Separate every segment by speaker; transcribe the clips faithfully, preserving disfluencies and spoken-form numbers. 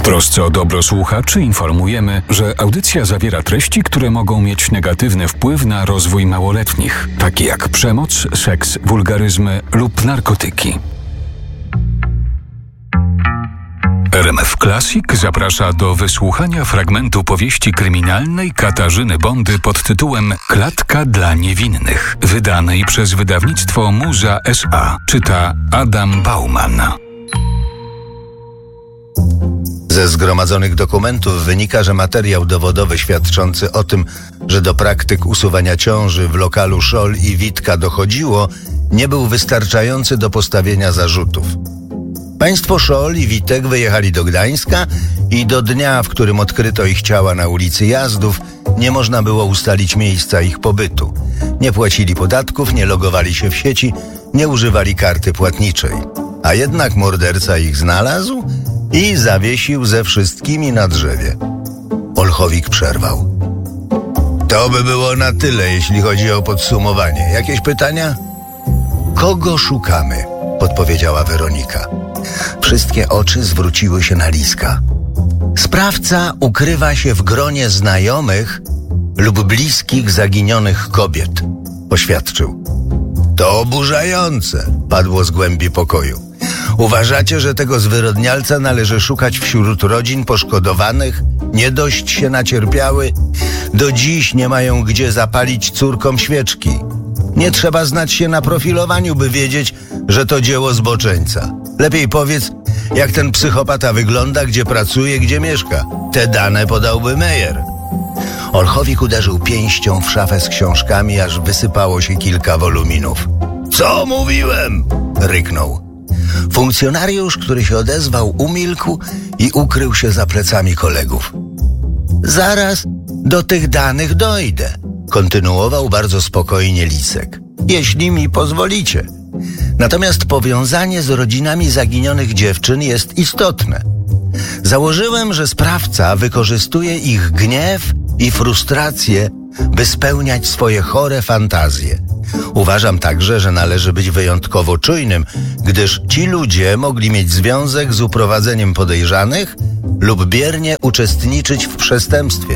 Speaker 1: trosce o dobro słuchaczy informujemy, że audycja zawiera treści, które mogą mieć negatywny wpływ na rozwój małoletnich, takie jak przemoc, seks, wulgaryzmy lub narkotyki. R M F Classic zaprasza do wysłuchania fragmentu powieści kryminalnej Katarzyny Bondy pod tytułem Klatka dla niewinnych, wydanej przez wydawnictwo Muza S A. Czyta Adam Bauman.
Speaker 2: Ze zgromadzonych dokumentów wynika, że materiał dowodowy świadczący o tym, że do praktyk usuwania ciąży w lokalu Szol i Witka dochodziło, nie był wystarczający do postawienia zarzutów. Państwo Szol i Witek wyjechali do Gdańska i do dnia, w którym odkryto ich ciała na ulicy Jazdów, nie można było ustalić miejsca ich pobytu. Nie płacili podatków, nie logowali się w sieci, nie używali karty płatniczej. A jednak morderca ich znalazł i zawiesił ze wszystkimi na drzewie. Olchowik przerwał. To by było na tyle, jeśli chodzi o podsumowanie. Jakieś pytania? Kogo szukamy? Podpowiedziała Weronika. Wszystkie oczy zwróciły się na Liska. Sprawca ukrywa się w gronie znajomych lub bliskich zaginionych kobiet, oświadczył. To oburzające, padło z głębi pokoju. Uważacie, że tego zwyrodnialca należy szukać wśród rodzin poszkodowanych? Nie dość się nacierpiały? Do dziś nie mają gdzie zapalić córkom świeczki. Nie trzeba znać się na profilowaniu, by wiedzieć, że to dzieło zboczeńca. Lepiej powiedz, jak ten psychopata wygląda, gdzie pracuje, gdzie mieszka. Te dane podałby Meyer. Olchowik uderzył pięścią w szafę z książkami, aż wysypało się kilka woluminów. Co mówiłem? Ryknął. Funkcjonariusz, który się odezwał, umilkł i ukrył się za plecami kolegów. Zaraz do tych danych dojdę, kontynuował bardzo spokojnie Lisek. Jeśli mi pozwolicie. Natomiast powiązanie z rodzinami zaginionych dziewczyn jest istotne. Założyłem, że sprawca wykorzystuje ich gniew i frustrację, by spełniać swoje chore fantazje. Uważam także, że należy być wyjątkowo czujnym, gdyż ci ludzie mogli mieć związek z uprowadzeniem podejrzanych lub biernie uczestniczyć w przestępstwie.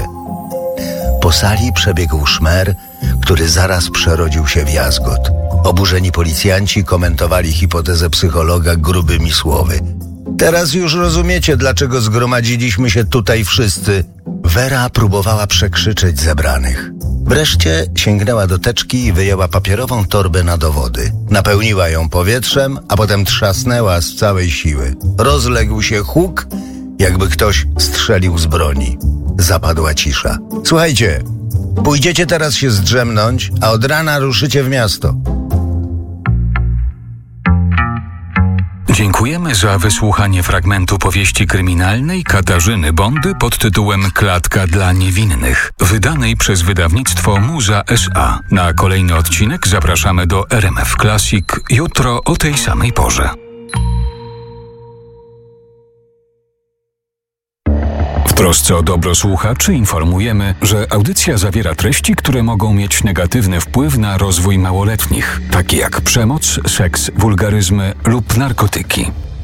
Speaker 2: Po sali przebiegł szmer, który zaraz przerodził się w jazgot. Oburzeni policjanci komentowali hipotezę psychologa grubymi słowy. Teraz już rozumiecie, dlaczego zgromadziliśmy się tutaj wszyscy. Wera próbowała przekrzyczeć zebranych. Wreszcie sięgnęła do teczki i wyjęła papierową torbę na dowody. Napełniła ją powietrzem, a potem trzasnęła z całej siły. Rozległ się huk, jakby ktoś strzelił z broni. Zapadła cisza. Słuchajcie, pójdziecie teraz się zdrzemnąć, a od rana ruszycie w miasto.
Speaker 1: Dziękujemy za wysłuchanie fragmentu powieści kryminalnej Katarzyny Bondy pod tytułem Klatka dla niewinnych, wydanej przez wydawnictwo Muza S A. Na kolejny odcinek zapraszamy do R M F Classic jutro o tej samej porze. W trosce o dobro słuchaczy informujemy, że audycja zawiera treści, które mogą mieć negatywny wpływ na rozwój małoletnich, takie jak przemoc, seks, wulgaryzmy lub narkotyki.